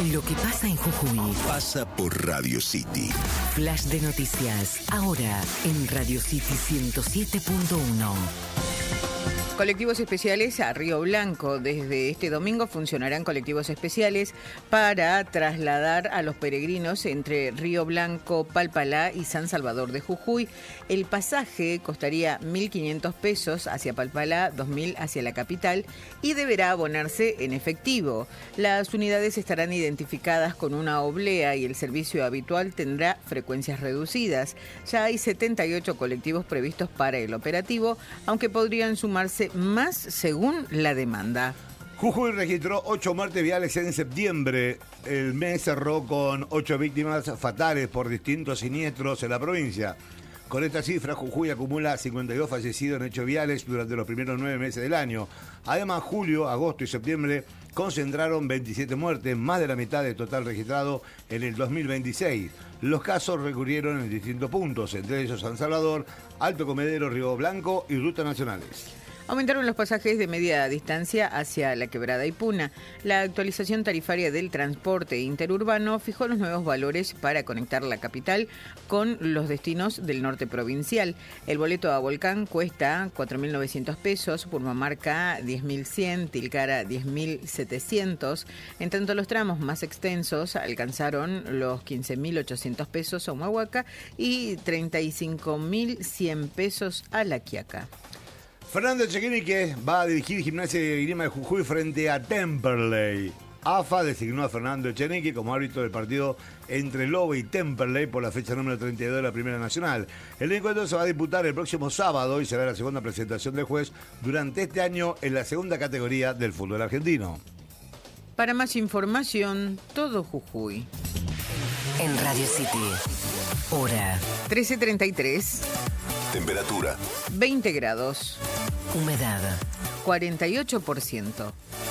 Lo que pasa en Jujuy pasa por Radio City. Flash de noticias, ahora en Radio City 107.1. Colectivos especiales a Río Blanco. Desde este domingo funcionarán colectivos especiales para trasladar a los peregrinos entre Río Blanco, Palpalá y San Salvador de Jujuy. El pasaje costaría 1.500 pesos hacia Palpalá, 2.000 hacia la capital y deberá abonarse en efectivo. Las unidades estarán identificadas con una oblea y el servicio habitual tendrá frecuencias reducidas. Ya hay 78 colectivos previstos para el operativo, aunque podrían sumarse más según la demanda. Jujuy registró 8 muertes viales en septiembre. El mes cerró con 8 víctimas fatales por distintos siniestros en la provincia. Con esta cifra, Jujuy acumula 52 fallecidos en hechos viales durante los primeros 9 meses del año. Además, julio, agosto y septiembre concentraron 27 muertes, más de la mitad del total registrado en el 2026. Los casos recurrieron en distintos puntos, entre ellos San Salvador, Alto Comedero, Río Blanco y rutas nacionales. Aumentaron los pasajes de media distancia hacia La Quebrada y Puna. La actualización tarifaria del transporte interurbano fijó los nuevos valores para conectar la capital con los destinos del norte provincial. El boleto a Volcán cuesta 4.900 pesos, Purmamarca 10.100, Tilcara 10.700. En tanto, los tramos más extensos alcanzaron los 15.800 pesos a Humahuaca y 35.100 pesos a La Quiaca. Fernando Echenique va a dirigir Gimnasia de Grima de Jujuy frente a Temperley. AFA designó a Fernando Echenique como árbitro del partido entre Lobo y Temperley por la fecha número 32 de la Primera Nacional. El encuentro se va a disputar el próximo sábado y será la segunda presentación del juez durante este año en la segunda categoría del fútbol argentino. Para más información, todo Jujuy. En Radio City, hora 13:33. Temperatura 20 grados. Humedad 48%.